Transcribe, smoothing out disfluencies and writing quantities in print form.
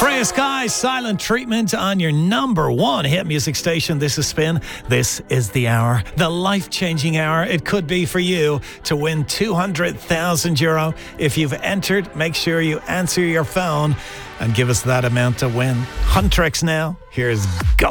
Freya Sky, Silent Treatment on your number one hit music station. This is Spin. This is the hour, the life-changing hour it could be for you to win €200,000. If you've entered, make sure you answer your phone and give us that amount to win. Huntrix now. Here's Go.